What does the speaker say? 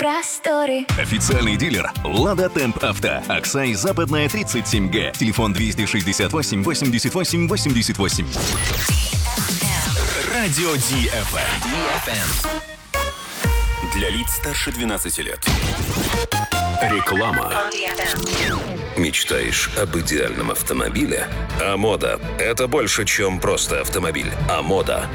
просторе. Официальный дилер «Лада Темп Авто». Аксай, Западная, 37Г. Телефон 268 88 88. Радио DFM. Для лиц старше 12 лет. Реклама. Мечтаешь об идеальном автомобиле? А мода – это больше, чем просто автомобиль. А мода